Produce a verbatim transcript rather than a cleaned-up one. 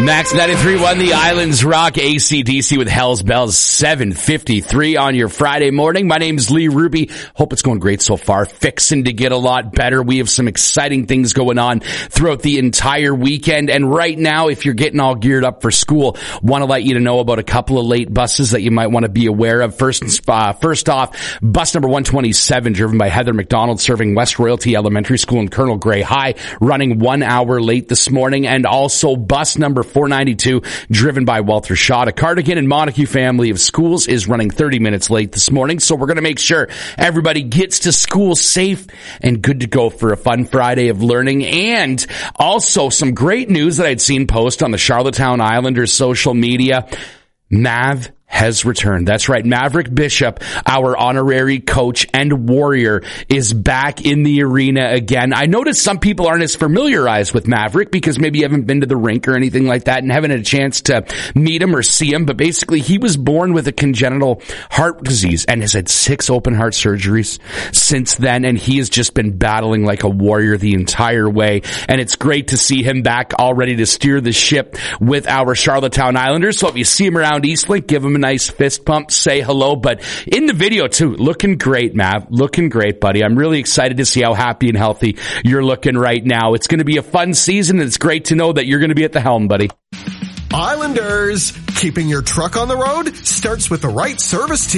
Max ninety-three point one, the Islands Rock, A C D C with Hell's Bells, seven fifty-three on your Friday morning. My name's Lee Ruby. Hope it's going great so far. Fixing to get a lot better. We have some exciting things going on throughout the entire weekend. And right now, if you're getting all geared up for school, want to let you to know about a couple of late buses that you might want to be aware of. First, uh, first off, bus number one twenty-seven, driven by Heather McDonald, serving West Royalty Elementary School and Colonel Gray High, running one hour late this morning. And also bus number four ninety-two, driven by Walter Shaw to Cardigan and Montague Family of Schools, is running thirty minutes late this morning. So we're going to make sure everybody gets to school safe and good to go for a fun Friday of learning. And also some great news that I'd seen post on the Charlottetown Islanders social media. Mav has returned. That's right. Maverick Bishop, our honorary coach and warrior, is back in the arena again. I noticed some people aren't as familiarized with Maverick because maybe you haven't been to the rink or anything like that and haven't had a chance to meet him or see him. But basically, he was born with a congenital heart disease and has had six open heart surgeries since then. And he has just been battling like a warrior the entire way. And it's great to see him back, all ready to steer the ship with our Charlottetown Islanders. So if you see him around Eastlink, give him a nice fist pump, say hello. But in the video too, looking great, Mav. Looking great, buddy. I'm really excited to see how happy and healthy you're looking right now. It's going to be a fun season, and it's great to know that you're going to be at the helm, buddy. Islanders, keeping your truck on the road starts with the right service team.